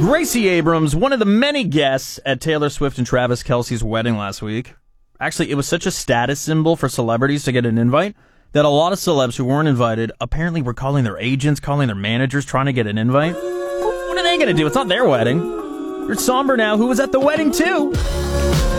Gracie Abrams, one of the many guests at Taylor Swift and Travis Kelce's wedding last week. Actually, it was such a status symbol for celebrities to get an invite that a lot of celebs who weren't invited apparently were calling their agents, calling their managers, trying to get an invite. What are they going to do? It's not their wedding. You're somber now. Who was at the wedding, too?